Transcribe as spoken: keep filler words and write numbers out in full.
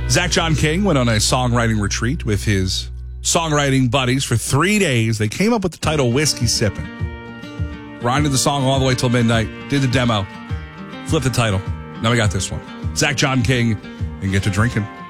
Zach John King went on a songwriting retreat with his songwriting buddies for three days. They came up with the title Whiskey Sippin'. Grinded the song all the way till midnight, did the demo, flipped the title. Now we got this one. Zach John King and Get to Drinking.